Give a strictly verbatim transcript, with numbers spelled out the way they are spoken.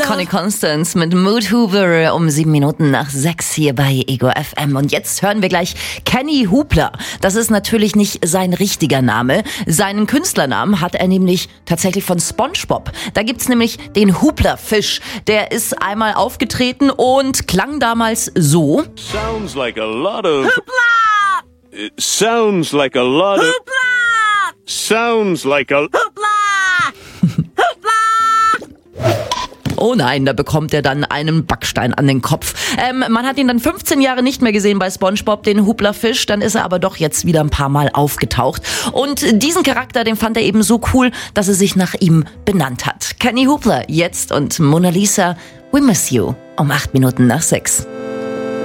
Connie Constance mit Mood Hoover um sieben Minuten nach sechs hier bei Ego F M. Und jetzt hören wir gleich Kenny Hoopla. Das ist natürlich nicht sein richtiger Name. Seinen Künstlernamen hat er nämlich tatsächlich von SpongeBob. Da gibt's nämlich den Hoopla-Fisch. Der ist einmal aufgetreten und klang damals so. Sounds like a lot of... Hoopla! It sounds like a lot of... Hoopla! Sounds like a... Hoopla! Oh nein, da bekommt er dann einen Backstein an den Kopf. Ähm, man hat ihn dann fünfzehn Jahre nicht mehr gesehen bei SpongeBob, den Hoopla-Fisch. Dann ist er aber doch jetzt wieder ein paar Mal aufgetaucht. Und diesen Charakter, den fand er eben so cool, dass er sich nach ihm benannt hat. Kenny Hoopla jetzt und Mona Lisa, We Miss You um acht Minuten nach sechs.